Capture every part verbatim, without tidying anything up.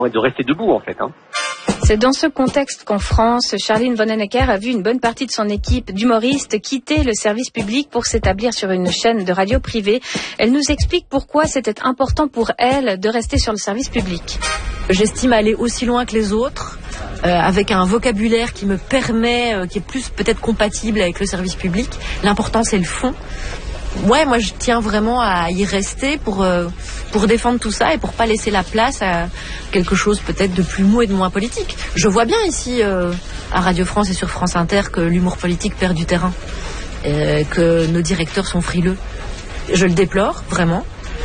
de rester debout en fait. Hein. C'est dans ce contexte qu'en France, Charline Vanhoenacker a vu une bonne partie de son équipe d'humoristes quitter le service public pour s'établir sur une chaîne de radio privée. Elle nous explique pourquoi c'était important pour elle de rester sur le service public. J'estime aller aussi loin que les autres, euh, avec un vocabulaire qui me permet, euh, qui est plus peut-être compatible avec le service public. L'important, c'est le fond. Ouais, moi je tiens vraiment à y rester pour euh, pour défendre tout ça et pour pas laisser la place à quelque chose peut-être de plus mou et de moins politique. Je vois bien ici euh, à Radio France et sur France Inter que l'humour politique perd du terrain, euh, que nos directeurs sont frileux. Je le déplore vraiment.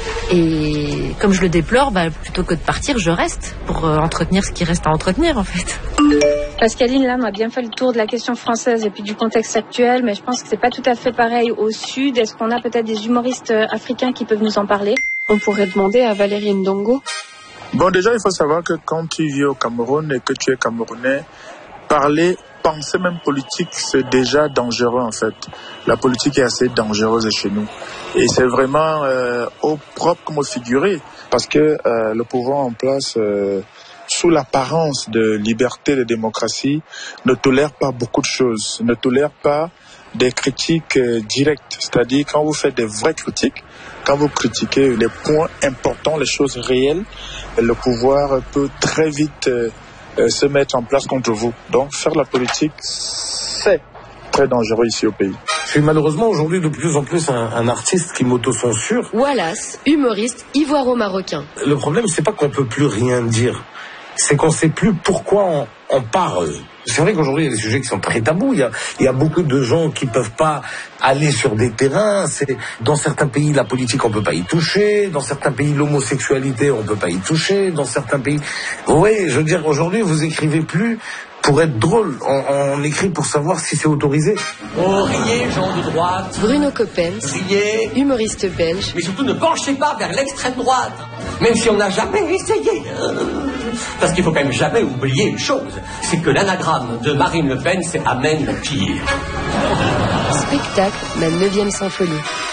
Et comme je le déplore, bah, plutôt que de partir, je reste pour euh, entretenir ce qui reste à entretenir en fait. Pascaline, là, on a bien fait le tour de la question française et puis du contexte actuel, mais je pense que c'est pas tout à fait pareil au sud. Est-ce qu'on a peut-être des humoristes africains qui peuvent nous en parler? On pourrait demander à Valérie Ndongo. Bon, déjà, il faut savoir que quand tu vis au Cameroun et que tu es camerounais, parler, penser même politique, c'est déjà dangereux en fait. La politique est assez dangereuse chez nous. Et c'est vraiment euh, au propre comme au figuré, parce que euh, le pouvoir en place... Euh, sous l'apparence de liberté et de démocratie, ne tolère pas beaucoup de choses, ne tolère pas des critiques euh, directes. C'est-à-dire quand vous faites des vraies critiques, quand vous critiquez les points importants, les choses réelles, le pouvoir peut très vite euh, euh, se mettre en place contre vous. Donc faire la politique, c'est très dangereux ici au pays. Je suis malheureusement aujourd'hui de plus en plus un, un artiste qui m'autocensure. Wallace, humoriste ivoiro-marocain. Le problème, c'est pas qu'on peut plus rien dire. C'est qu'on ne sait plus pourquoi on, on parle. C'est vrai qu'aujourd'hui, il y a des sujets qui sont très tabous. Il y a, il y a beaucoup de gens qui ne peuvent pas aller sur des terrains. C'est, dans certains pays, la politique, on ne peut pas y toucher. Dans certains pays, l'homosexualité, on ne peut pas y toucher. Dans certains pays... Vous voyez, je veux dire, aujourd'hui, vous écrivez plus pour être drôle. On, on écrit pour savoir si c'est autorisé. Oh, riez, gens de droite. Bruno Coppens, Riez. Humoriste belge. Mais surtout, ne penchez pas vers l'extrême droite. Même si on n'a jamais essayé. Parce qu'il faut quand même jamais oublier une chose. C'est que l'anagramme de Marine Le Pen, c'est Amen le pire. Spectacle, ma neuvième symphonie.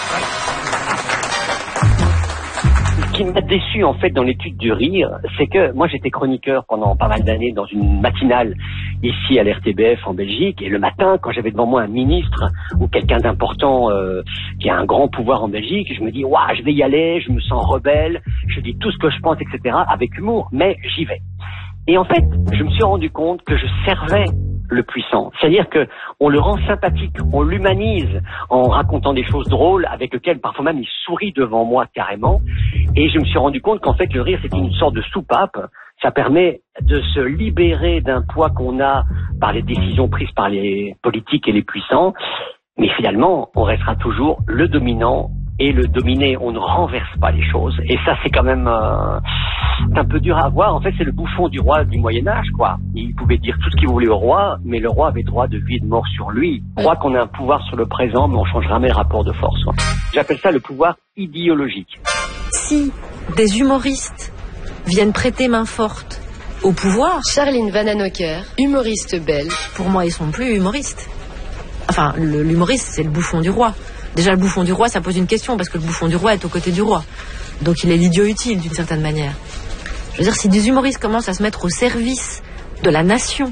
Ce qui m'a déçu en fait dans l'étude du rire, c'est que moi j'étais chroniqueur pendant pas mal d'années dans une matinale ici à l'R T B F en Belgique, et le matin quand j'avais devant moi un ministre ou quelqu'un d'important euh, qui a un grand pouvoir en Belgique, je me dis waouh, je vais y aller, je me sens rebelle, je dis tout ce que je pense, et cetera avec humour, mais j'y vais. Et en fait, je me suis rendu compte que je servais le puissant. C'est-à-dire que on le rend sympathique, on l'humanise en racontant des choses drôles avec lesquelles parfois même il sourit devant moi carrément. Et je me suis rendu compte qu'en fait le rire c'est une sorte de soupape. Ça permet de se libérer d'un poids qu'on a par les décisions prises par les politiques et les puissants. Mais finalement, on restera toujours le dominant et le dominé. On ne renverse pas les choses. Et ça, c'est quand même euh, un peu dur à voir. En fait, c'est le bouffon du roi du Moyen-Âge, quoi. Il pouvait dire tout ce qu'il voulait au roi, mais le roi avait droit de vie et de mort sur lui. On croit qu'on a un pouvoir sur le présent, mais on change jamais le rapport de force. Quoi. J'appelle ça le pouvoir idéologique. Si des humoristes viennent prêter main forte au pouvoir... Charline Vanhoenacker, humoriste belge. Pour moi, ils sont plus humoristes. Enfin, le, l'humoriste, c'est le bouffon du roi. Déjà, le bouffon du roi, ça pose une question, parce que le bouffon du roi est aux côtés du roi. Donc il est l'idiot utile, d'une certaine manière. Je veux dire, si des humoristes commencent à se mettre au service de la nation,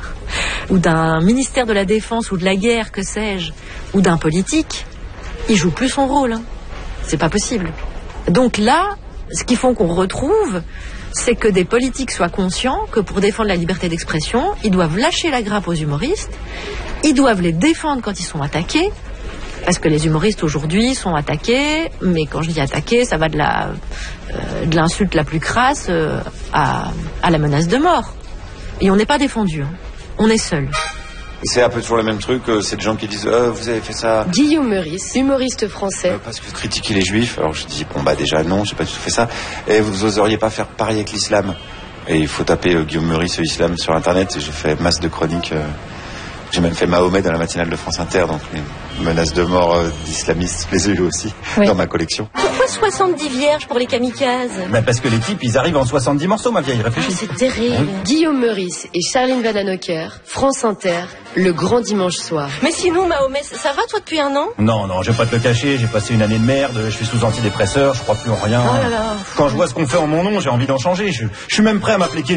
ou d'un ministère de la Défense, ou de la guerre, que sais-je, ou d'un politique, il joue plus son rôle. Hein. C'est pas possible. Donc là, ce qu'il faut qu'on retrouve, c'est que des politiques soient conscients que pour défendre la liberté d'expression, ils doivent lâcher la grappe aux humoristes, ils doivent les défendre quand ils sont attaqués, parce que les humoristes aujourd'hui sont attaqués, mais quand je dis attaqués, ça va de la euh, de l'insulte la plus crasse euh, à, à la menace de mort. Et on n'est pas défendu, hein. On est seul. C'est un peu toujours le même truc, c'est des gens qui disent euh, vous avez fait ça... Guillaume Meurice, humoriste français. Euh, parce que vous critiquez les juifs. Alors je dis, bon bah déjà non, j'ai pas du tout fait ça. Et vous oseriez pas faire pareil avec l'islam. Et il faut taper euh, Guillaume Meurice islam sur internet, et j'ai fait masse de chroniques euh, J'ai même fait Mahomet dans la matinale de France Inter, donc les menaces de mort euh, d'islamistes, je les ai eues aussi oui. dans ma collection. Pourquoi soixante-dix vierges pour les kamikazes? Bah parce que les types, ils arrivent en soixante-dix morceaux, ma vieille, réfléchis. Ah, c'est terrible. Oui. Guillaume Meurice et Charline Vanhoenacker, France Inter, le grand dimanche soir. Mais sinon, Mahomet, ça va toi depuis un an? Non, non, je vais pas te le cacher, j'ai passé une année de merde, je suis sous antidépresseur, je crois plus en rien. Oh là là. Quand je vois ce qu'on fait en mon nom, j'ai envie d'en changer. Je, je suis même prêt à m'appliquer